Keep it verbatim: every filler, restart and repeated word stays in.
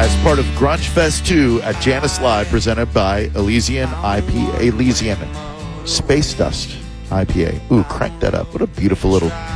as part of Grunge Fest two at Janus Live, presented by Elysian I P A, Elysian Space Dust I P A. Ooh, crank that up. What a beautiful little